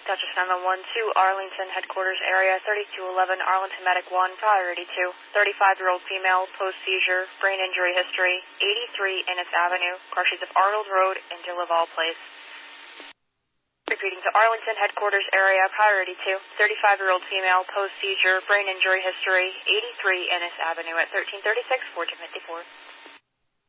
Dutchess 911 to Arlington Headquarters Area, 3211 Arlington Medic 1, priority 2. 35-year-old female, post-seizure, brain injury history, 83 Innis Avenue, Carshes of Arnold Road, and De Laval Place. Repeating to Arlington Headquarters Area, priority 2. 35-year-old female, post-seizure, brain injury history, 83 Innis Avenue at 1336, 1454.